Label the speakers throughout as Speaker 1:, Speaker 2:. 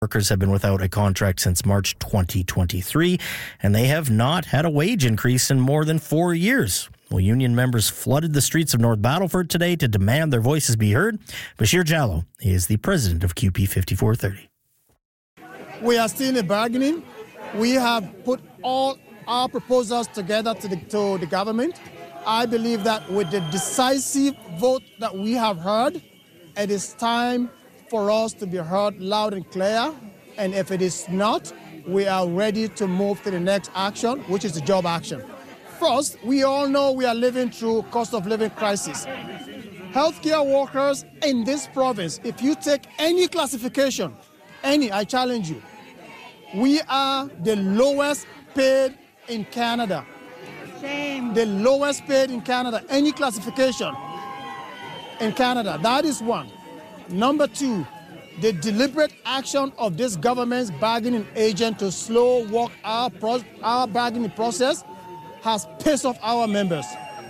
Speaker 1: Workers have been without a contract since March 2023, and they have not had a wage increase in more than 4 years. Well, union members flooded the streets of North Battleford today to demand their voices be heard. Bashir Jallow is the president of CUPE 5430.
Speaker 2: We are still in bargaining. We have put all our proposals together to the government. I believe that with the decisive vote that we have heard, it is time for us to be heard loud and clear. And if it is not, we are ready to move to the next action, which is the job action. First, we all know we are living through cost of living crisis. Healthcare workers in this province, if you take any classification, I challenge you, we are the lowest paid in Canada.
Speaker 3: Shame.
Speaker 2: The lowest paid in Canada, any classification in Canada. That is one. Number two, the deliberate action of this government's bargaining agent to slow walk our bargaining process has pissed off our members.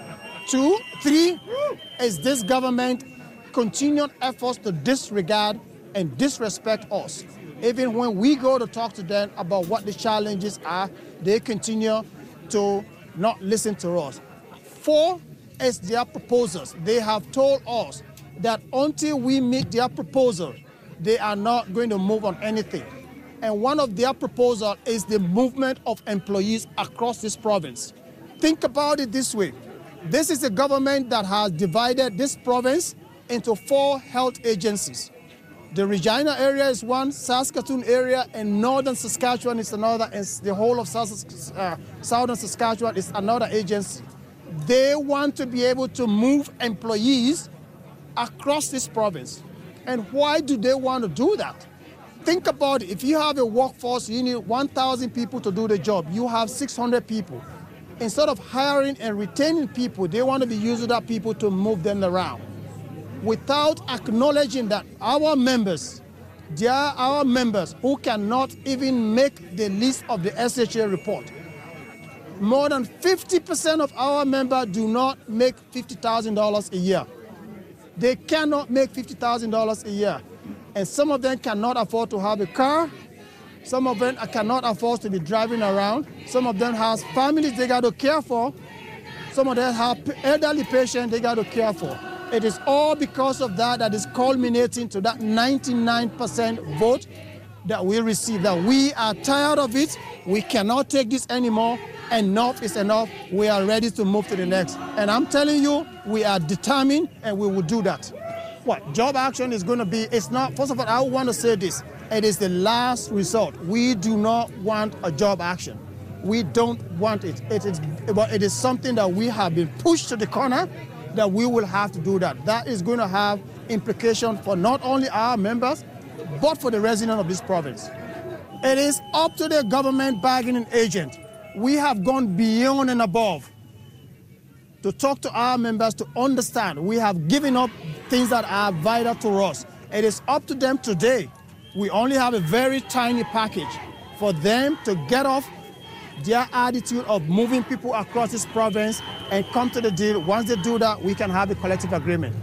Speaker 2: Three is this government continued efforts to disregard and disrespect us. Even when we go to talk to them about what the challenges are, they continue to not listen to us. 4 is their proposals. They have told us that until we meet their proposal, they are not going to move on anything. And one of their proposals is the movement of employees across this province. Think about it this way. This is a government that has divided this province into 4 health agencies. The Regina area is one, Saskatoon area, and Northern Saskatchewan is another, and the whole of Southern Saskatchewan is another agency. They want to be able to move employees across this province. And why do they want to do that? Think about it. If you have a workforce, you need 1,000 people to do the job. You have 600 people. Instead of hiring and retaining people, they want to be using that people to move them around. Without acknowledging that our members, they are our members who cannot even make the list of the SHA report. More than 50% of our members do not make $50,000 a year. They cannot make $50,000 a year. And some of them cannot afford to have a car. Some of them cannot afford to be driving around. Some of them have families they got to care for. Some of them have elderly patients they got to care for. It is all because of that is culminating to that 99% vote that we received, that we are tired of it. We cannot take this anymore. Enough is enough. We are ready to move to the next. And I'm telling you, we are determined and we will do that. What job action is going to be, it's not, first of all, I want to say this. It is the last resort. We do not want a job action. We don't want it. It is something that we have been pushed to the corner, that we will have to do that. That is going to have implications for not only our members, but for the residents of this province. It is up to the government bargaining agent. We have gone beyond and above to talk to our members to understand. We have given up things that are vital to us. It is up to them today. We only have a very tiny package for them to get off their attitude of moving people across this province and come to the deal. Once they do that, we can have a collective agreement.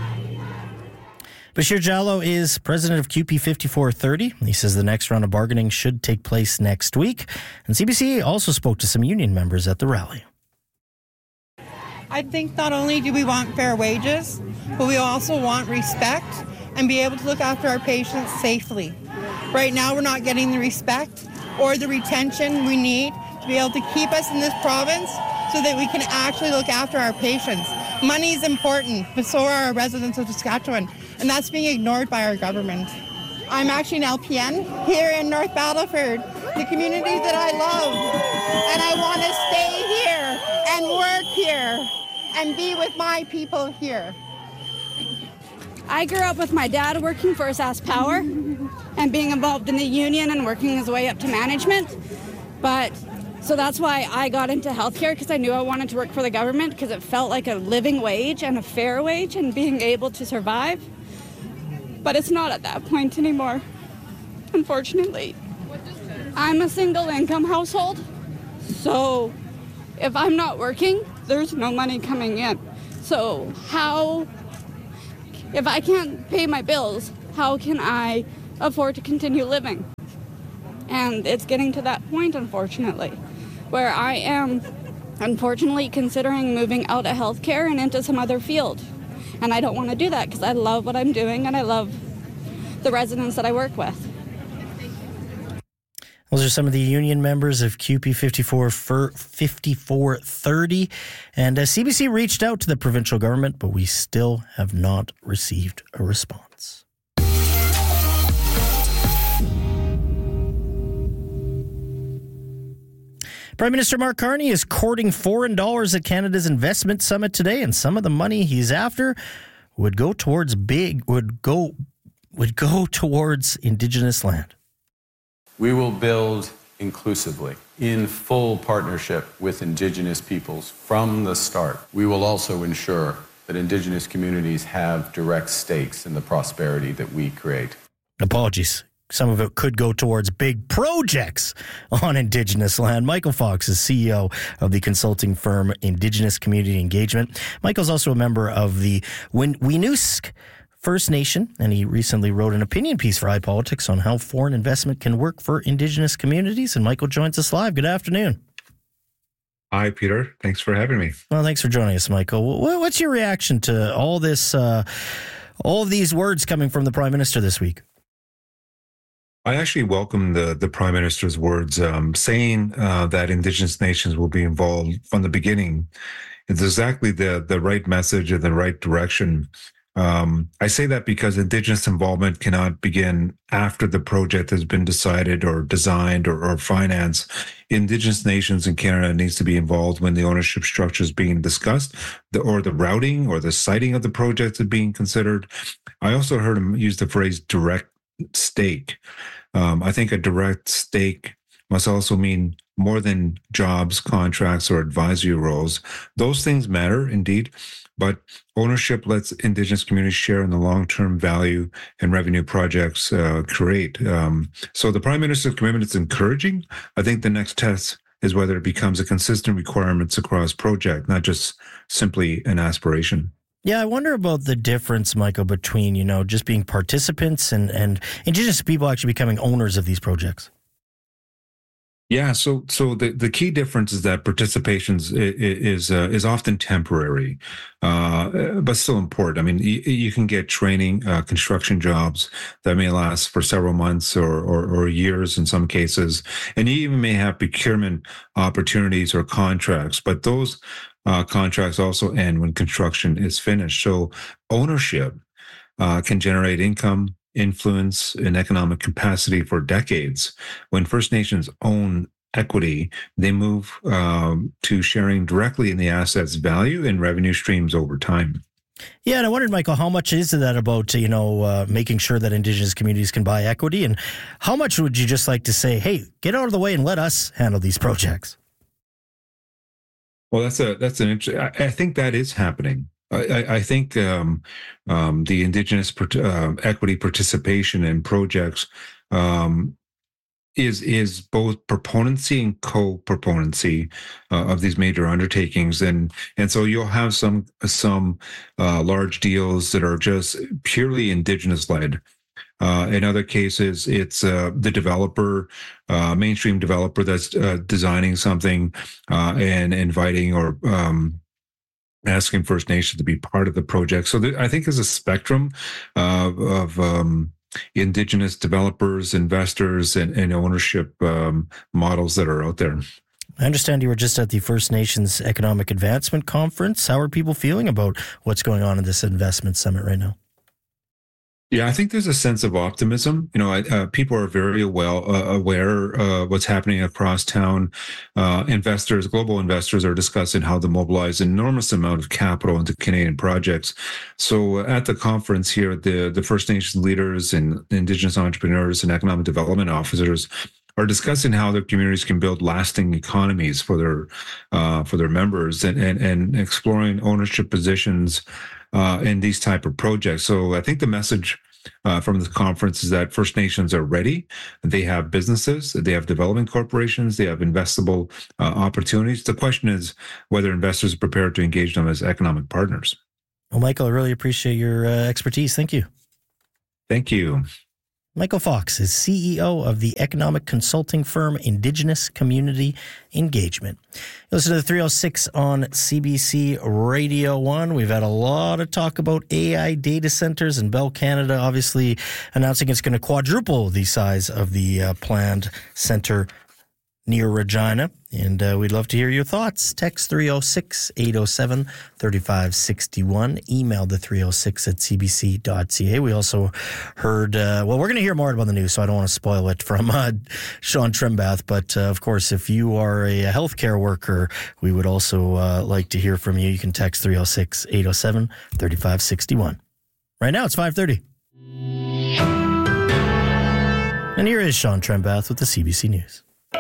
Speaker 1: Bashir Jallow is president of CUPE 5430. He says the next round of bargaining should take place next week. And CBC also spoke to some union members at the rally.
Speaker 3: I think not only do we want fair wages, but we also want respect and be able to look after our patients safely. Right now, we're not getting the respect or the retention we need to be able to keep us in this province so that we can actually look after our patients. Money is important, but so are our residents of Saskatchewan, and that's being ignored by our government. I'm actually an LPN here in North Battleford, the community that I love, and I want to stay here and work here and be with my people here.
Speaker 4: I grew up with my dad working for SaskPower and being involved in the union and working his way up to management. So that's why I got into healthcare, because I knew I wanted to work for the government, because it felt like a living wage and a fair wage and being able to survive. But it's not at that point anymore, unfortunately. I'm a single income household, so if I'm not working, there's no money coming in. So if I can't pay my bills, how can I afford to continue living. And it's getting to that point, unfortunately, where I am, unfortunately, considering moving out of healthcare and into some other field. And I don't want to do that because I love what I'm doing and I love the residents that I work with.
Speaker 1: Those are some of the union members of CUPE 5430. And CBC reached out to the provincial government, but we still have not received a response. Prime Minister Mark Carney is courting foreign dollars at Canada's Investment Summit today, and some of the money he's after would go towards Indigenous land.
Speaker 5: We will build inclusively, in full partnership with Indigenous peoples from the start. We will also ensure that Indigenous communities have direct stakes in the prosperity that we create.
Speaker 1: Apologies. Some of it could go towards big projects on Indigenous land. Michael Fox is CEO of the consulting firm Indigenous Community Engagement. Michael's also a member of the Weenoosk First Nation, and he recently wrote an opinion piece for iPolitics on how foreign investment can work for Indigenous communities. And Michael joins us live. Good afternoon.
Speaker 6: Hi, Peter. Thanks for having me.
Speaker 1: Well, thanks for joining us, Michael. What's your reaction to all this, all of these words coming from the Prime Minister this week?
Speaker 6: I actually welcome the Prime Minister's words saying that Indigenous nations will be involved from the beginning. It's exactly the right message and the right direction. I say that because Indigenous involvement cannot begin after the project has been decided or designed or financed. Indigenous nations in Canada needs to be involved when the ownership structure is being discussed, or the routing or the siting of the project is being considered. I also heard him use the phrase direct stake. I think a direct stake must also mean more than jobs, contracts, or advisory roles. Those things matter indeed, but ownership lets Indigenous communities share in the long-term value and revenue projects create. So the Prime Minister's commitment is encouraging. I think the next test is whether it becomes a consistent requirements across project, not just simply an aspiration.
Speaker 1: Yeah, I wonder about the difference, Michael, between, just being participants and Indigenous people actually becoming owners of these projects.
Speaker 6: Yeah, so the key difference is that participation is often temporary, but still important. I mean, you can get training, construction jobs that may last for several months or years in some cases, and you even may have procurement opportunities or contracts, but those contracts also end when construction is finished. So ownership can generate income, influence, and economic capacity for decades. When First Nations own equity, they move to sharing directly in the asset's value and revenue streams over time.
Speaker 1: Yeah, and I wondered, Michael, how much is that about, making sure that Indigenous communities can buy equity? And how much would you just like to say, hey, get out of the way and let us handle these projects?
Speaker 6: Well, that's an interesting. I think that is happening. I think the Indigenous equity participation in projects is both proponency and co-proponency of these major undertakings, and so you'll have some large deals that are just purely Indigenous led. In other cases, it's the developer, mainstream developer that's designing something and inviting or asking First Nations to be part of the project. So I think there's a spectrum of Indigenous developers, investors, and ownership models that are out there.
Speaker 1: I understand you were just at the First Nations Economic Advancement Conference. How are people feeling about what's going on in this investment summit right now?
Speaker 6: Yeah, I think there's a sense of optimism. People are very well aware of what's happening across town. Global investors are discussing how to mobilize an enormous amount of capital into Canadian projects. So at the conference here, the First Nations leaders and Indigenous entrepreneurs and economic development officers are discussing how their communities can build lasting economies for their members and exploring ownership positions in these type of projects. So I think the message from the conference is that First Nations are ready. They have businesses, they have development corporations, they have investable opportunities. The question is whether investors are prepared to engage them as economic partners.
Speaker 1: Well, Michael, I really appreciate your expertise. Thank you.
Speaker 6: Thank you.
Speaker 1: Michael Fox is CEO of the economic consulting firm Indigenous Community Engagement. Listen to the 306 on CBC Radio 1. We've had a lot of talk about AI data centers, and Bell Canada obviously announcing it's going to quadruple the size of the planned center near Regina. And we'd love to hear your thoughts. Text 306-807-3561. Email the 306@cbc.ca. We also heard, we're going to hear more about the news, so I don't want to spoil it from Sean Trimbath. But, of course, if you are a healthcare worker, we would also like to hear from you. You can text 306-807-3561. Right now, it's 5:30. And here is Sean Trimbath with the CBC News.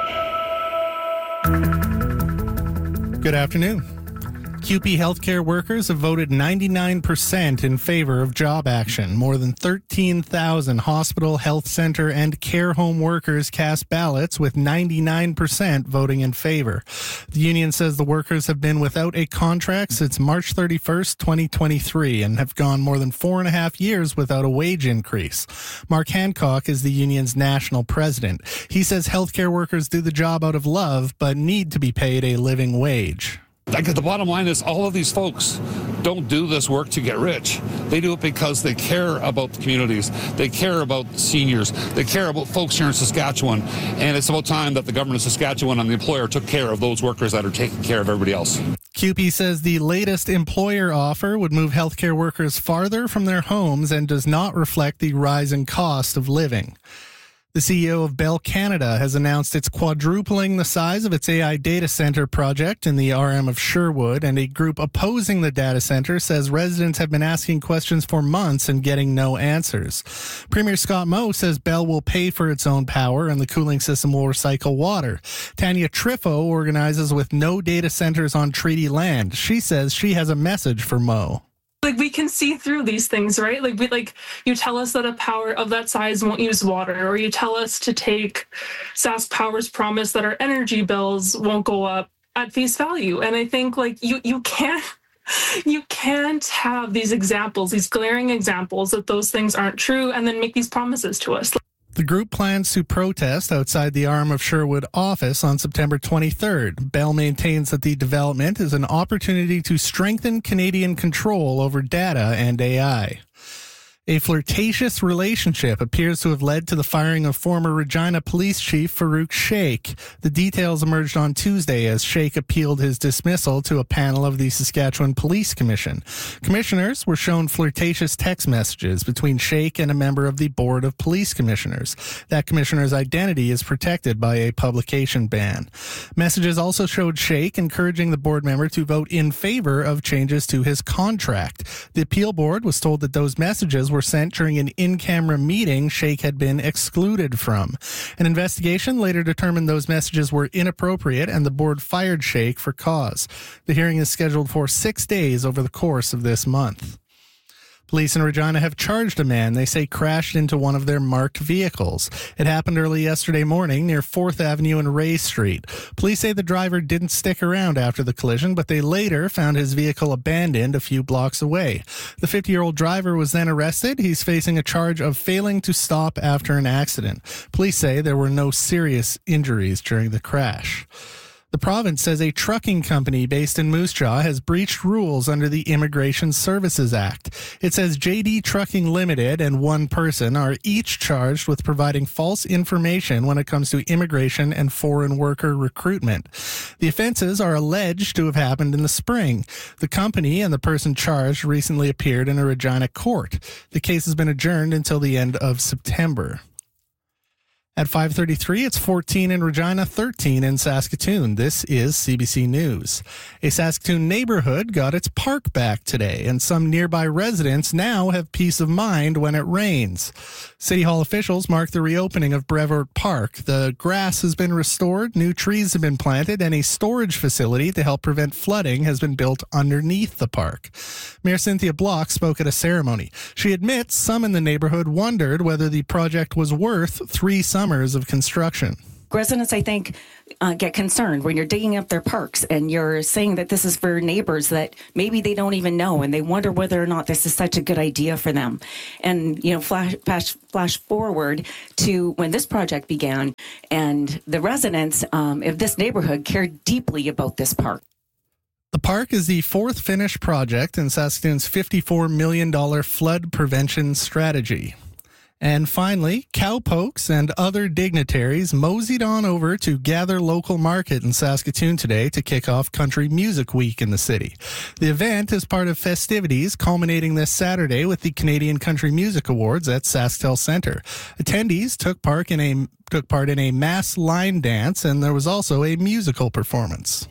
Speaker 7: Good afternoon. CUPE healthcare workers have voted 99% in favor of job action. More than 13,000 hospital, health center, and care home workers cast ballots, with 99% voting in favor. The union says the workers have been without a contract since March 31st, 2023, and have gone more than 4.5 years without a wage increase. Mark Hancock is the union's national president. He says healthcare workers do the job out of love, but need to be paid a living wage.
Speaker 8: Like, the bottom line is, all of these folks don't do this work to get rich. They do it because they care about the communities. They care about seniors. They care about folks here in Saskatchewan. And it's about time that the government of Saskatchewan and the employer took care of those workers that are taking care of everybody else.
Speaker 7: CUPE says the latest employer offer would move healthcare workers farther from their homes and does not reflect the rising cost of living. The CEO of Bell Canada has announced it's quadrupling the size of its AI data center project in the RM of Sherwood, and a group opposing the data center says residents have been asking questions for months and getting no answers. Premier Scott Moe says Bell will pay for its own power and the cooling system will recycle water. Tanya Trifo organizes with No Data Centers on Treaty Land. She says she has a message for Moe.
Speaker 9: Like, we can see through these things, right? You tell us that a power of that size won't use water, or you tell us to take Sask Power's promise that our energy bills won't go up at face value. And I think, you can't have these examples, these glaring examples that those things aren't true, and then make these promises to us.
Speaker 7: The group plans to protest outside the RM of Sherwood office on September 23rd. Bell maintains that the development is an opportunity to strengthen Canadian control over data and AI. A flirtatious relationship appears to have led to the firing of former Regina Police Chief Farouk Sheikh. The details emerged on Tuesday as Sheikh appealed his dismissal to a panel of the Saskatchewan Police Commission. Commissioners were shown flirtatious text messages between Sheikh and a member of the Board of Police Commissioners. That commissioner's identity is protected by a publication ban. Messages also showed Sheikh encouraging the board member to vote in favor of changes to his contract. The appeal board was told that those messages were sent during an in-camera meeting Sheikh had been excluded from. An investigation later determined those messages were inappropriate, and the board fired Sheikh for cause. The hearing is scheduled for 6 days over the course of this month. Police in Regina have charged a man they say crashed into one of their marked vehicles. It happened early yesterday morning near 4th Avenue and Ray Street. Police say the driver didn't stick around after the collision, but they later found his vehicle abandoned a few blocks away. The 50-year-old driver was then arrested. He's facing a charge of failing to stop after an accident. Police say there were no serious injuries during the crash. The province says a trucking company based in Moose Jaw has breached rules under the Immigration Services Act. It says JD Trucking Limited and one person are each charged with providing false information when it comes to immigration and foreign worker recruitment. The offenses are alleged to have happened in the spring. The company and the person charged recently appeared in a Regina court. The case has been adjourned until the end of September. At 5:33, it's 14 in Regina, 13 in Saskatoon. This is CBC News. A Saskatoon neighborhood got its park back today, and some nearby residents now have peace of mind when it rains. City Hall officials marked the reopening of Brevoort Park. The grass has been restored, new trees have been planted, and a storage facility to help prevent flooding has been built underneath the park. Mayor Cynthia Block spoke at a ceremony. She admits some in the neighborhood wondered whether the project was worth 3 summers of construction.
Speaker 10: residents, I think, get concerned when you're digging up their parks and you're saying that this is for neighbors that maybe they don't even know, and they wonder whether or not this is such a good idea for them. And, flash forward to when this project began, and the residents of this neighborhood cared deeply about this park.
Speaker 7: The park is the fourth finished project in Saskatoon's $54 million flood prevention strategy. And finally, cowpokes and other dignitaries moseyed on over to Gather Local Market in Saskatoon today to kick off Country Music Week in the city. The event is part of festivities culminating this Saturday with the Canadian Country Music Awards at SaskTel Centre. Attendees took part in a mass line dance, and there was also a musical performance.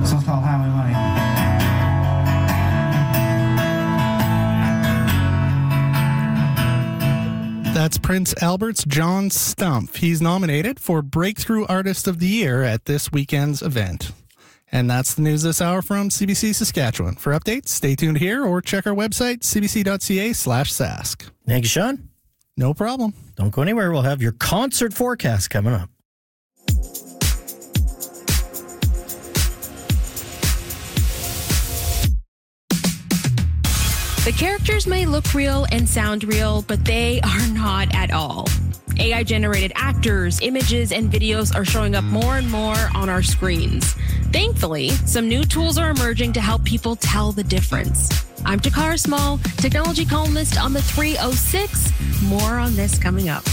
Speaker 7: That's Prince Albert's John Stumpf. He's nominated for Breakthrough Artist of the Year at this weekend's event. And that's the news this hour from CBC Saskatchewan. For updates, stay tuned here or check our website, cbc.ca/sask.
Speaker 1: Thank you, Sean.
Speaker 7: No problem.
Speaker 1: Don't go anywhere. We'll have your concert forecast coming up.
Speaker 11: The characters may look real and sound real, but they are not at all. AI-generated actors, images, and videos are showing up more and more on our screens. Thankfully, some new tools are emerging to help people tell the difference. I'm Takara Small, technology columnist on the 306. More on this coming up.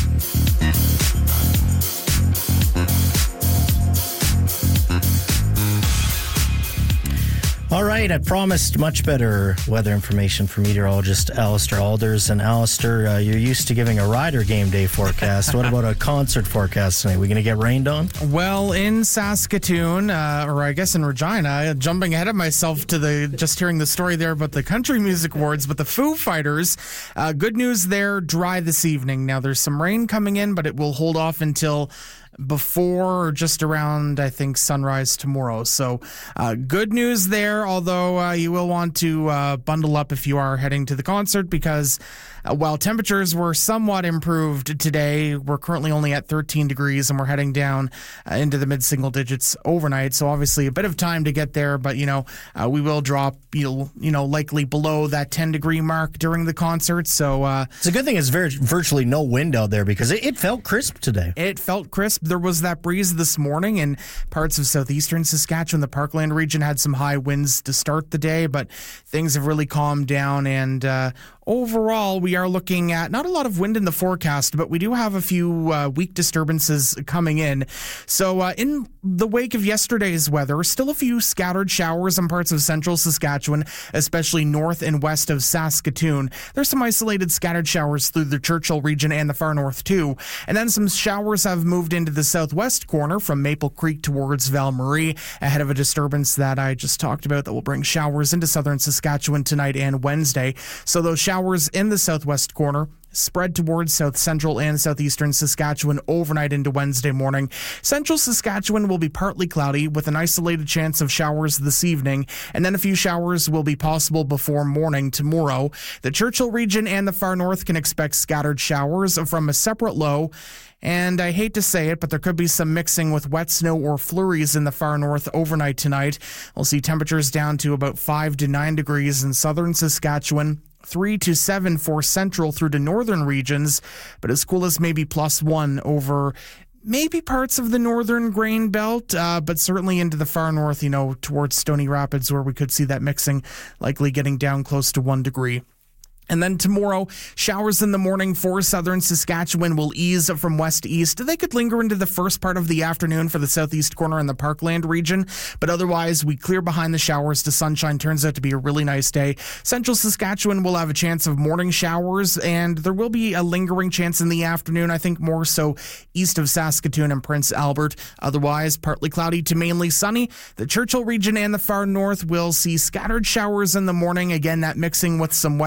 Speaker 1: All right, I promised much better weather information from meteorologist Alistair Alders. And Alistair, you're used to giving a Rider game day forecast. What about a concert forecast tonight? We going to get rained on?
Speaker 12: Well, in Saskatoon, or I guess in Regina, jumping ahead of myself to just hearing the story there about the Country Music Awards, but the Foo Fighters, good news there, dry this evening. Now, there's some rain coming in, but it will hold off until before or just around, I think, sunrise tomorrow. So good news there, although you will want to bundle up if you are heading to the concert, because while temperatures were somewhat improved today, we're currently only at 13 degrees and we're heading down into the mid-single digits overnight. So obviously a bit of time to get there, but, we will drop, likely below that 10-degree mark during the concert. So
Speaker 1: it's a good thing it's virtually no wind out there, because it felt crisp today.
Speaker 12: It felt crisp. There was that breeze this morning in parts of southeastern Saskatchewan. The Parkland region had some high winds to start the day, but things have really calmed down, and overall, we are looking at not a lot of wind in the forecast, but we do have a few weak disturbances coming in. So in the wake of yesterday's weather, still a few scattered showers in parts of central Saskatchewan, especially north and west of Saskatoon. There's some isolated scattered showers through the Churchill region and the far north too. And then some showers have moved into the southwest corner from Maple Creek towards Val Marie, ahead of a disturbance that I just talked about that will bring showers into southern Saskatchewan tonight and Wednesday. So those showers in the southwest corner spread towards south central and southeastern Saskatchewan overnight into Wednesday morning. Central Saskatchewan will be partly cloudy with an isolated chance of showers this evening, and then a few showers will be possible before morning tomorrow. The Churchill region and the far north can expect scattered showers from a separate low. And I hate to say it, but there could be some mixing with wet snow or flurries in the far north overnight tonight. We'll see temperatures down to about 5 to 9 degrees in southern Saskatchewan, 3 to 7 for central through to northern regions, but as cool as maybe +1 over maybe parts of the northern grain belt, but certainly into the far north, towards Stony Rapids, where we could see that mixing likely getting down close to 1 degree. And then tomorrow, showers in the morning for southern Saskatchewan will ease from west to east. They could linger into the first part of the afternoon for the southeast corner and the Parkland region, but otherwise we clear behind the showers to sunshine. Turns out to be a really nice day. Central Saskatchewan will have a chance of morning showers, and there will be a lingering chance in the afternoon, I think more so east of Saskatoon and Prince Albert. Otherwise, partly cloudy to mainly sunny. The Churchill region and the far north will see scattered showers in the morning. Again, that mixing with some wet snow,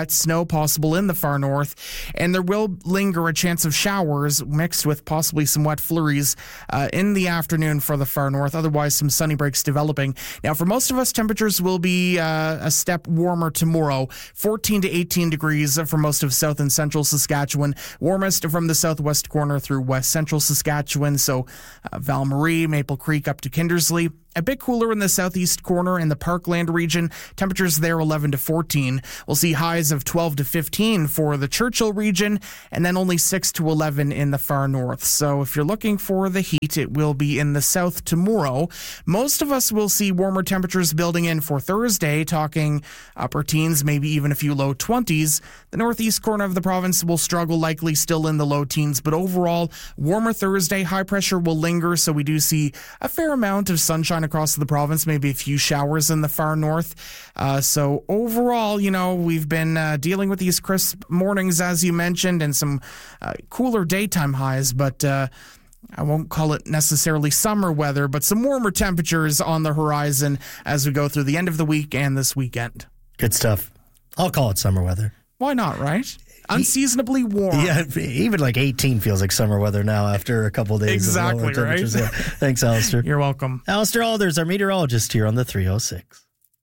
Speaker 12: possible in the far north, and there will linger a chance of showers mixed with possibly some wet flurries in the afternoon for the far north. Otherwise, some sunny breaks developing. Now, for most of us, temperatures will be a step warmer tomorrow. 14 to 18 degrees for most of south and central Saskatchewan. Warmest from the southwest corner through west central Saskatchewan. So Val Marie, Maple Creek up to Kindersley. A bit cooler in the southeast corner in the Parkland region. Temperatures there 11 to 14. We'll see highs of 12 to 15 for the Churchill region, and then only 6 to 11 in the far north. So if you're looking for the heat, it will be in the south tomorrow. Most of us will see warmer temperatures building in for Thursday, talking upper teens, maybe even a few low 20s. The northeast corner of the province will struggle, likely still in the low teens, but overall, warmer Thursday. High pressure will linger, so we do see a fair amount of sunshine across the province, maybe a few showers in the far north. So overall, we've been dealing with these crisp mornings, as you mentioned, and some cooler daytime highs, but I won't call it necessarily summer weather, but some warmer temperatures on the horizon as we go through the end of the week and this weekend.
Speaker 1: Good stuff. I'll call it summer weather.
Speaker 12: Why not, right? Unseasonably warm.
Speaker 1: Yeah, even like 18 feels like summer weather now after a couple of days
Speaker 12: exactly,
Speaker 1: of lower temperatures.
Speaker 12: Right?
Speaker 1: Yeah. Thanks, Alistair.
Speaker 12: You're welcome.
Speaker 1: Alistair Alders, our meteorologist here on the 306.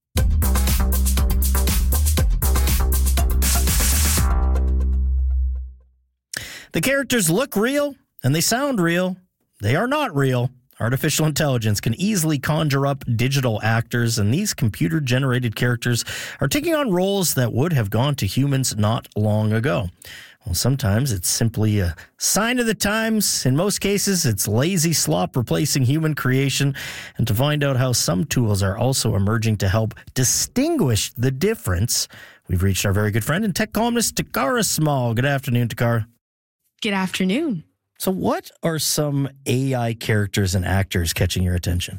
Speaker 1: The characters look real and they sound real. They are not real. Artificial intelligence can easily conjure up digital actors, and these computer-generated characters are taking on roles that would have gone to humans not long ago. Well, sometimes it's simply a sign of the times. In most cases, it's lazy slop replacing human creation. And to find out how some tools are also emerging to help distinguish the difference, we've reached our very good friend and tech columnist, Takara Small. Good afternoon, Takara.
Speaker 11: Good afternoon.
Speaker 1: So what are some AI characters and actors catching your attention?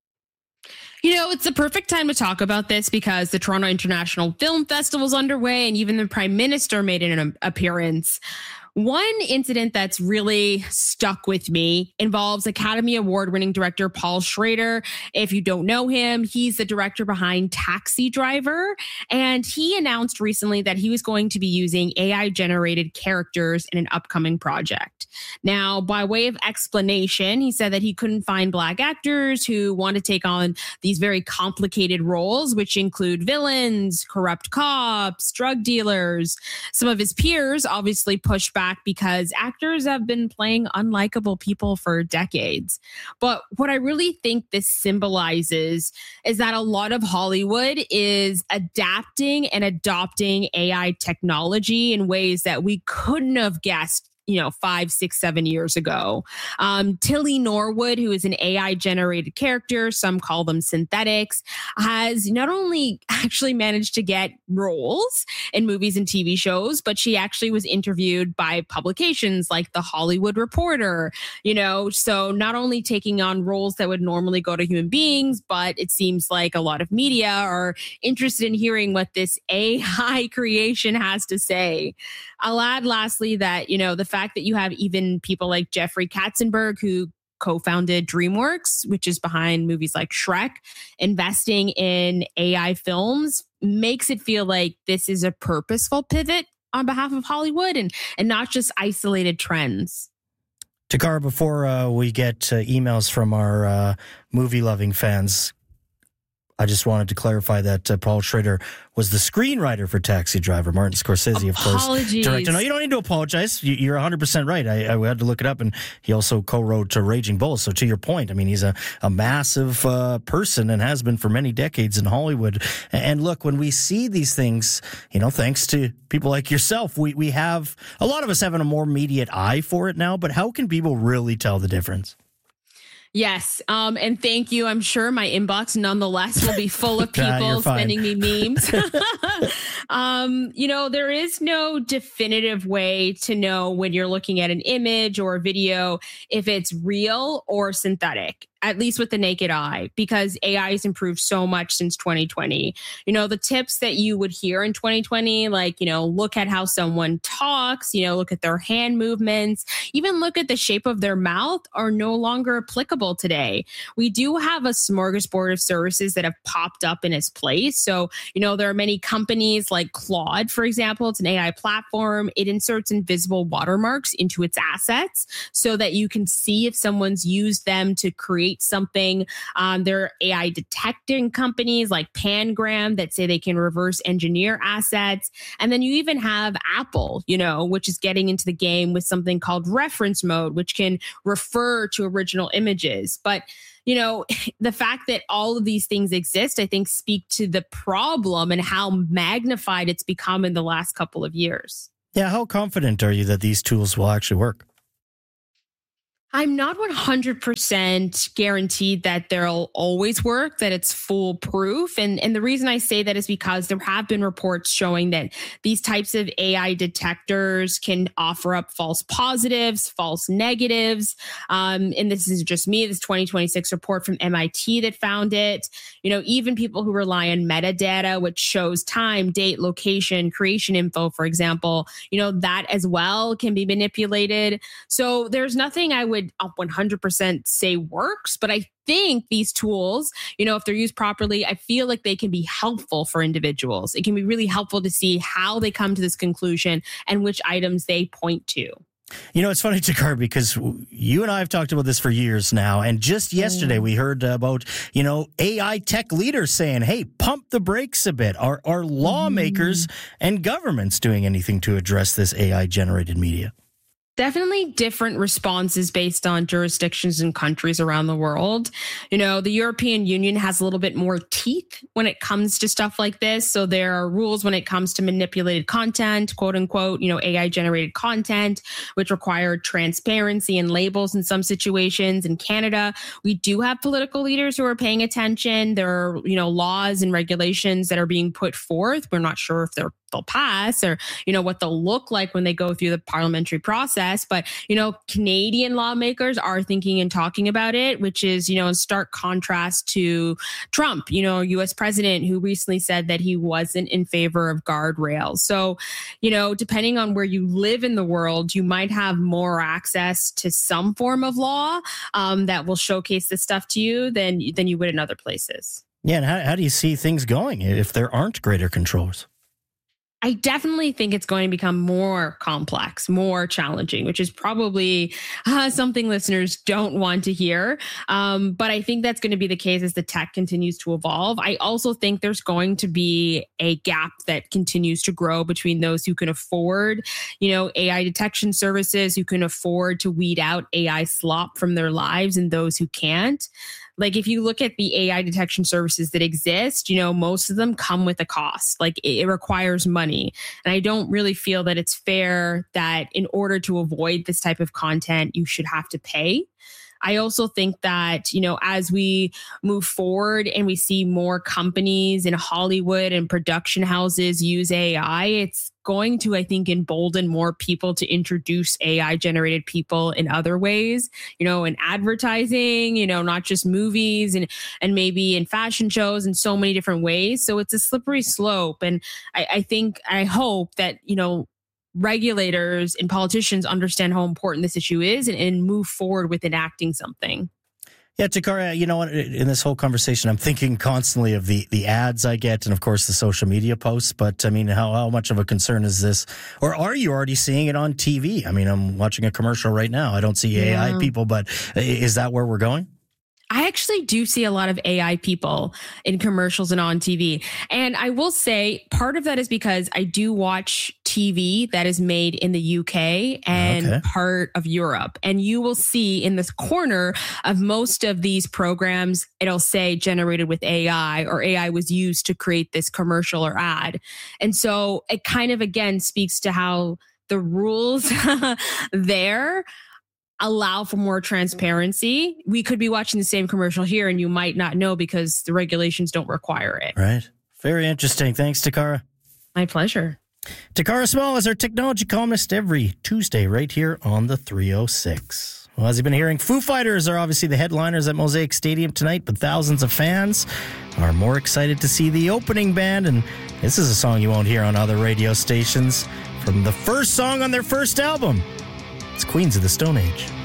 Speaker 11: It's the perfect time to talk about this because the Toronto International Film Festival is underway and even the Prime Minister made an appearance. One incident that's really stuck with me involves Academy Award-winning director Paul Schrader. If you don't know him, he's the director behind Taxi Driver, and he announced recently that he was going to be using AI-generated characters in an upcoming project. Now, by way of explanation, he said that he couldn't find Black actors who want to take on these very complicated roles, which include villains, corrupt cops, drug dealers. Some of his peers obviously pushed back because actors have been playing unlikable people for decades. But what I really think this symbolizes is that a lot of Hollywood is adapting and adopting AI technology in ways that we couldn't have guessed 5, 6, 7 years ago. Tilly Norwood, who is an AI-generated character, some call them synthetics, has not only actually managed to get roles in movies and TV shows, but she actually was interviewed by publications like The Hollywood Reporter, so not only taking on roles that would normally go to human beings, but it seems like a lot of media are interested in hearing what this AI creation has to say. I'll add lastly that, the fact that you have even people like Jeffrey Katzenberg, who co-founded DreamWorks, which is behind movies like Shrek, investing in AI films makes it feel like this is a purposeful pivot on behalf of Hollywood and not just isolated trends.
Speaker 1: Takara, before we get emails from our movie-loving fans, I just wanted to clarify that Paul Schrader was the screenwriter for Taxi Driver. Martin Scorsese, of course, directed. No, you don't need to apologize. You're 100% right. I had to look it up, and he also co-wrote to Raging Bull. So to your point, I mean, he's a massive person and has been for many decades in Hollywood. And look, when we see these things, thanks to people like yourself, we have, a lot of us have a more immediate eye for it now, but how can people really tell the difference?
Speaker 11: Yes. And thank you. I'm sure my inbox nonetheless will be full of people sending me memes. There is no definitive way to know when you're looking at an image or a video if it's real or synthetic. at least with the naked eye, because AI has improved so much since 2020. The tips that you would hear in 2020, like, look at how someone talks, look at their hand movements, even look at the shape of their mouth, are no longer applicable today. We do have a smorgasbord of services that have popped up in its place. So, there are many companies like Claude, for example. It's an AI platform. It inserts invisible watermarks into its assets so that you can see if someone's used them to create something. There are AI detecting companies like Pangram that say they can reverse engineer assets. And then you even have Apple, which is getting into the game with something called reference mode, which can refer to original images. But the fact that all of these things exist, I think, speak to the problem and how magnified it's become in the last couple of years.
Speaker 1: Yeah, how confident are you that these tools will actually work?
Speaker 11: I'm not 100% guaranteed that they'll always work, that it's foolproof. And the reason I say that is because there have been reports showing that these types of AI detectors can offer up false positives, false negatives. And this isn't just me, this 2026 report from MIT that found it. Even people who rely on metadata, which shows time, date, location, creation info, for example, that as well can be manipulated. So there's nothing I would 100% say works, but I think these tools, if they're used properly, I feel like they can be helpful for individuals. It can be really helpful to see how they come to this conclusion and which items they point to.
Speaker 1: It's funny, Takara, because you and I have talked about this for years now. And just yesterday, we heard about, AI tech leaders saying, hey, pump the brakes a bit. Are lawmakers and governments doing anything to address this AI-generated media?
Speaker 11: Definitely different responses based on jurisdictions and countries around the world. The European Union has a little bit more teeth when it comes to stuff like this. So there are rules when it comes to manipulated content, quote unquote, AI generated content, which require transparency and labels in some situations. In Canada, we do have political leaders who are paying attention. There are, laws and regulations that are being put forth. We're not sure if they'll pass or, what they'll look like when they go through the parliamentary process. But, Canadian lawmakers are thinking and talking about it, which is, in stark contrast to Trump, U.S. president, who recently said that he wasn't in favor of guardrails. So, depending on where you live in the world, you might have more access to some form of law that will showcase this stuff to you than you would in other places.
Speaker 1: Yeah. And how do you see things going if there aren't greater controls?
Speaker 11: I definitely think it's going to become more complex, more challenging, which is probably something listeners don't want to hear. But I think that's going to be the case as the tech continues to evolve. I also think there's going to be a gap that continues to grow between those who can afford, AI detection services, who can afford to weed out AI slop from their lives, and those who can't. Like, if you look at the AI detection services that exist, most of them come with a cost. Like, it requires money. And I don't really feel that it's fair that in order to avoid this type of content, you should have to pay. I also think that, as we move forward and we see more companies in Hollywood and production houses use AI, it's going to, I think, embolden more people to introduce AI generated people in other ways, in advertising, not just movies and maybe in fashion shows in so many different ways. So it's a slippery slope. And I hope that, regulators and politicians understand how important this issue is and move forward with enacting something.
Speaker 1: Yeah, Takara, in this whole conversation, I'm thinking constantly of the ads I get and, of course, the social media posts. But, how much of a concern is this? Or are you already seeing it on TV? I'm watching a commercial right now. I don't see AI people, but is that where we're going?
Speaker 11: I actually do see a lot of AI people in commercials and on TV. And I will say part of that is because I do watch TV that is made in the UK and part of Europe. And you will see in this corner of most of these programs, it'll say generated with AI, or AI was used to create this commercial or ad. And so it kind of, again, speaks to how the rules there allow for more transparency. We could be watching the same commercial here and you might not know because the regulations don't require it.
Speaker 1: Right. Very interesting. Thanks, Takara.
Speaker 11: My pleasure.
Speaker 1: Takara Small is our technology columnist every Tuesday right here on the 306. Well, as you've been hearing, Foo Fighters are obviously the headliners at Mosaic Stadium tonight, but thousands of fans are more excited to see the opening band, and this is a song you won't hear on other radio stations from the first song on their first album. It's Queens of the Stone Age.